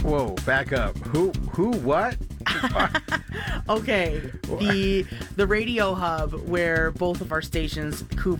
Whoa, back up. Who, what? Okay, the radio hub where both of our stations,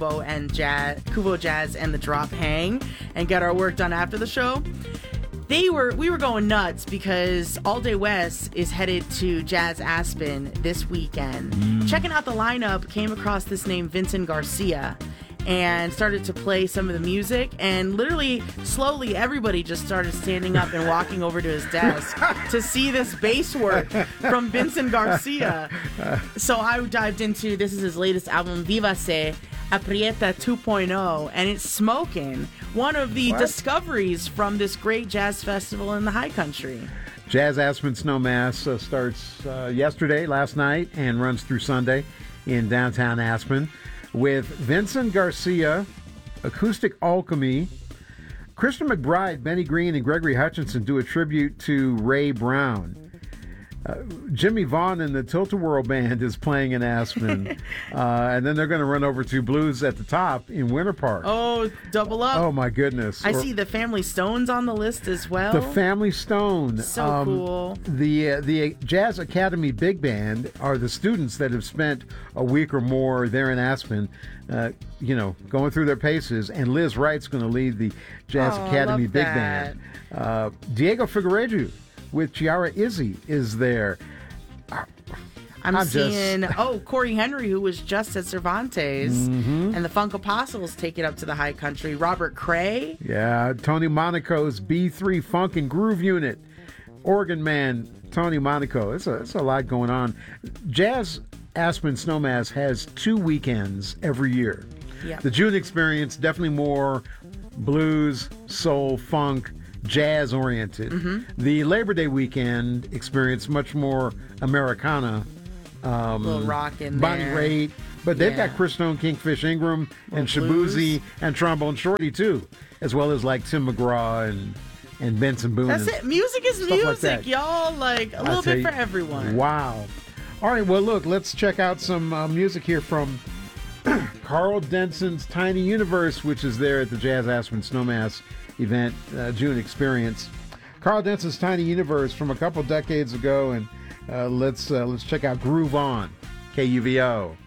Kuvo Jazz and The Drop, hang and get our work done after the show. We were going nuts because All Day West is headed to Jazz Aspen this weekend. Checking out the lineup, came across this name Vincent Garcia and started to play some of the music, and literally slowly everybody just started standing up and walking over to his desk to see this bass work from Vincent Garcia. So I dived into, this is his latest album, Viva Se Aprieta 2.0, and it's smoking. One of the discoveries from this great jazz festival in the high country. Jazz Aspen Snowmass starts last night, and runs through Sunday in downtown Aspen with Vincent Garcia, Acoustic Alchemy. Christian McBride, Benny Green, and Gregory Hutchinson do a tribute to Ray Brown. Jimmy Vaughn and the Tilt-A-Whirl Band is playing in Aspen. And then they're going to run over to Blues at the Top in Winter Park. Oh, double up. Oh, my goodness. I see the Family Stones on the list as well. The Family Stone. So cool. The Jazz Academy Big Band are the students that have spent a week or more there in Aspen, going through their paces. And Liz Wright's going to lead the Jazz Academy Big Band. Diego Figueiredo with Chiara Izzy is there. I'm seeing Corey Henry, who was just at Cervantes, and the Funk Apostles take it up to the high country. Robert Cray. Yeah, Tony Monaco's B3 Funk and Groove Unit. Organ man Tony Monaco. It's a lot going on. Jazz Aspen Snowmass has 2 weekends every year. Yep. The June experience, definitely more blues, soul, funk, jazz oriented. The Labor Day weekend experience, much more Americana. A little rock in Bonnie there. Raitt. But they've got Chris Stone, Kingfish Ingram, and Shabuzi, and Trombone Shorty, too. As well as like Tim McGraw and Benson Boone. That's it. Music is music, like y'all. Like, a little bit for everyone. Wow. All right, well, look, let's check out some music here from Carl Denson's Tiny Universe, which is there at the Jazz Aspen Snowmass event, June experience. Carl Denson's Tiny Universe from a couple decades ago, and let's check out Groove On, KUVO.